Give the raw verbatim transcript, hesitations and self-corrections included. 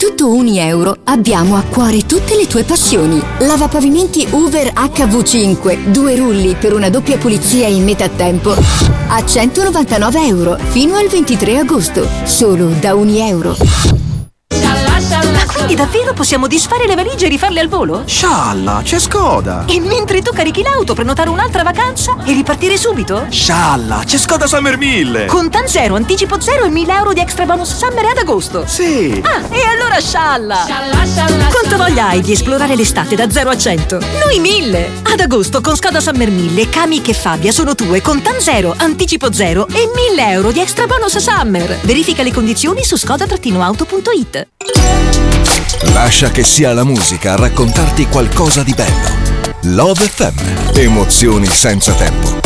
tutto ogni euro abbiamo a cuore tutte le tue passioni. Lavapavimenti Hoover acca vu cinque, due rulli per una doppia pulizia in metà tempo a centonovantanove euro fino al ventitré agosto, solo da un euro. Ma quindi davvero possiamo disfare le valigie e rifarle al volo? Scialla, c'è Skoda! E mentre tu carichi l'auto, prenotare un'altra vacanza e ripartire subito? Scialla, c'è Skoda Summer mille! Con Tan Zero, anticipo zero e mille euro di extra bonus summer ad agosto! Sì! Ah, e allora scialla! Scialla, scialla! Quanto voglia hai di esplorare l'estate da zero a cento? Noi mille! Ad agosto con Skoda Summer mille, Kami e Fabia sono tue con Tan Zero, anticipo zero e mille euro di extra bonus summer! Verifica le condizioni su skoda auto punto it. Lascia che sia la musica a raccontarti qualcosa di bello. Love effe emme. Emozioni senza tempo.